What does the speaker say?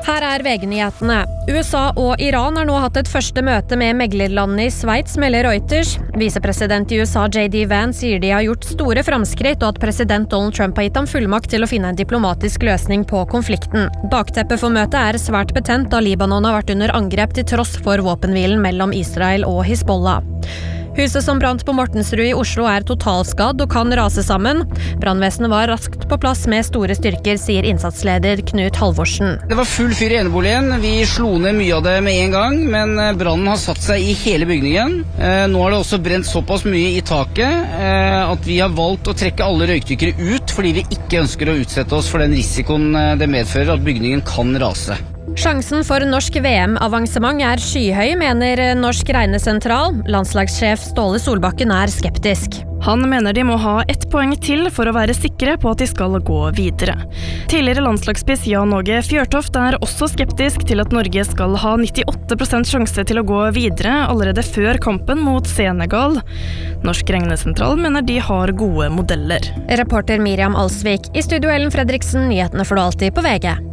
Her VG-nyhetene. USA og Iran har nå hatt et første møte med meglerlandet i Sveits, melder Reuters. Visepresident i USA J.D. Vance sier de har gjort store framskritt, og at president Donald Trump har gitt ham fullmakt til å finne en diplomatisk løsning på konflikten. Bakteppet for møtet svært betent, da Libanon har vært under angrep til tross for våpenhvilen mellom Israel og Hizbollah. Huset som brant på Mortensrud i Oslo totalskadd og kan rase sammen. Brannvesenet var raskt på plass med store styrker, sier innsatsleder Knut Halvorsen. Det var full fyr i eneboligen. Vi slo ned mye av det med en gang, men brannen har satt seg i hele bygningen. Nå har det også brent såpass mye i taket at vi har valgt å trekke alle røykdykkere ut, fordi vi ikke ønsker å utsette oss for den risikoen det medfører at bygningen kan rase. Sjansen for norsk VM-avansement skyhøy, mener Norsk Regnesentral. Landslagssjef Ståle Solbakken skeptisk. Han mener de må ha 1 poeng til for å være sikre på at de skal gå videre. Tidligere landslagsspiss Jan Åge Fjørtoft også skeptisk til at Norge skal ha 98% sjanse til å gå videre allerede før kampen mot Senegal. Norsk Regnesentral mener de har gode modeller. Reporter Miriam Alsvik. I studio Ellen Fredriksen, nyhetene får du alltid på VG.